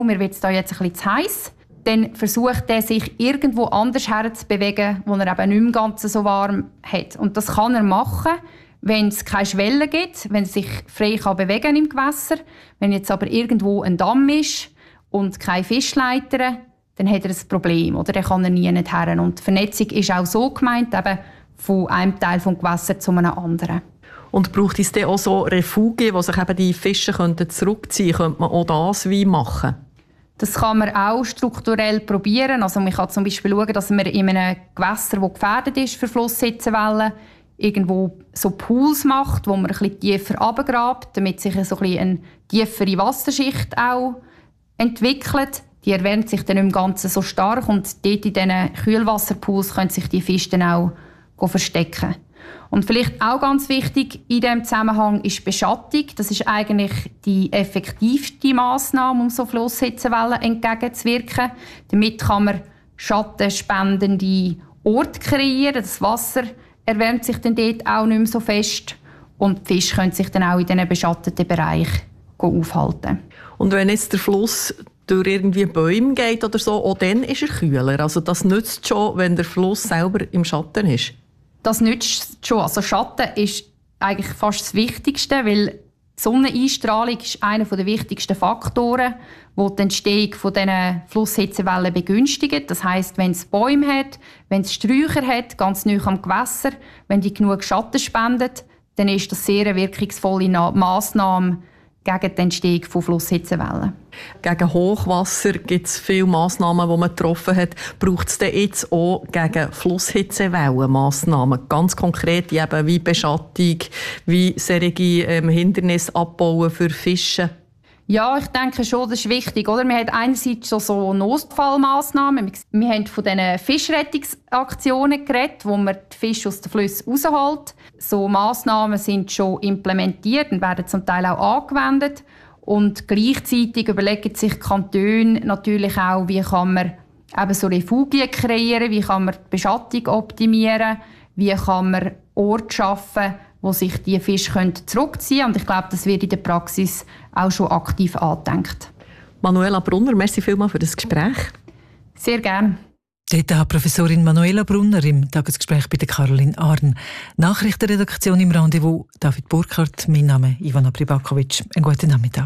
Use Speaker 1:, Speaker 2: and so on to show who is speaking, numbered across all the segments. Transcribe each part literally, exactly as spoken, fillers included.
Speaker 1: mir wird es da jetzt ein bisschen zu heiß, dann versucht er, sich irgendwo anders herzubewegen, wo er eben nicht mehr ganz so warm hat. Und das kann er machen, wenn es keine Schwelle gibt, wenn er sich frei kann bewegen im Gewässer. Wenn jetzt aber irgendwo ein Damm ist und keine Fischleiter, dann hat er ein Problem, oder? Dann kann er nie her. Und die Vernetzung ist auch so gemeint, eben von einem Teil des Gewässers zu einem anderen.
Speaker 2: Und braucht es dann auch so Refugien, wo sich eben die Fische zurückziehen könnte? Könnte man auch das wie machen?
Speaker 1: Das kann man auch strukturell probieren. Also man kann zum Beispiel schauen, dass man in einem Gewässer, das gefährdet ist für Flusshitzewellen, irgendwo so Pools macht, wo man ein bisschen tiefer runtergrabt, damit sich so ein bisschen eine tiefere Wasserschicht auch entwickelt. Die erwärmt sich dann im Ganzen so stark und dort in diesen Kühlwasserpools können sich die Fische dann auch verstecken. Und vielleicht auch ganz wichtig in diesem Zusammenhang ist Beschattung. Das ist eigentlich die effektivste Massnahme, um so Flusshitzewellen entgegenzuwirken. Damit kann man schattenspendende Orte kreieren. Das Wasser erwärmt sich dann dort auch nicht mehr so fest. Und die Fische können sich dann auch in diesen beschatteten Bereich aufhalten.
Speaker 2: Und wenn jetzt der Fluss durch irgendwie Bäume geht oder so, auch dann ist er kühler. Also das nützt schon, wenn der Fluss selber im Schatten ist.
Speaker 1: Das nützt schon. Also Schatten ist eigentlich fast das Wichtigste, weil die Sonneneinstrahlung ist einer der wichtigsten Faktoren, die die Entstehung dieser Flusshitzewellen begünstigt. Das heisst, wenn es Bäume hat, wenn es Sträucher hat, ganz nahe am Gewässer, wenn die genug Schatten spenden, dann ist das sehr eine wirkungsvolle Massnahme gegen die Entstehung von Flusshitzewellen.
Speaker 2: Gegen Hochwasser gibt es viele Massnahmen, die man getroffen hat. Braucht es denn jetzt auch gegen Flusshitzewellen Massnahmen? Ganz konkret eben wie Beschattung, wie solche ähm, Hindernisse abbauen für Fische?
Speaker 1: Ja, ich denke schon, das ist wichtig. Oder? Wir haben einerseits schon so Notfallmassnahmen. Wir haben von diesen Fischrettungsaktionen geredet, wo man die Fische aus den Flüssen rausholt. So Massnahmen sind schon implementiert und werden zum Teil auch angewendet. Und gleichzeitig überlegen sich Kantone natürlich auch, wie kann man eben so Refugien kreieren, wie kann man die Beschattung optimieren, wie kann man Orte schaffen, wo sich die Fische zurückziehen können. Und ich glaube, das wird in der Praxis auch schon aktiv angedenkt.
Speaker 2: Manuela Brunner, merci vielmals für das Gespräch.
Speaker 1: Sehr gerne.
Speaker 3: Dort hat Professorin Manuela Brunner im Tagesgespräch bei der Caroline Arn. Nachrichtenredaktion im Rendezvous, David Burkhardt, mein Name Ivana Pribakovic. Einen guten Nachmittag.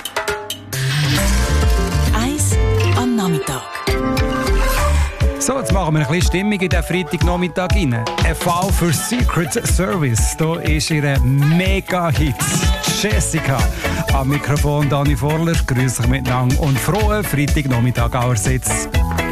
Speaker 4: Eins am Nachmittag.
Speaker 5: So, jetzt machen wir ein bisschen Stimmung in den Freitagnachmittag rein. Ein Fall für Secret Service. Da ist ihre Mega-Hit Jessica. Am Mikrofon Dani Vorler. Grüß euch miteinander und frohen Freitagnachmittag allerseits.